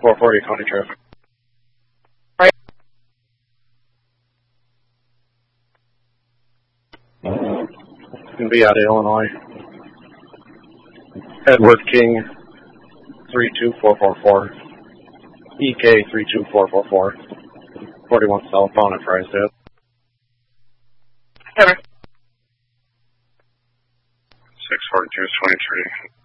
440 County traffic. Right. In Beata, Illinois. Edward King 32444. EK 32444. 41 southbound at Frysdale. 7. 642 is 23.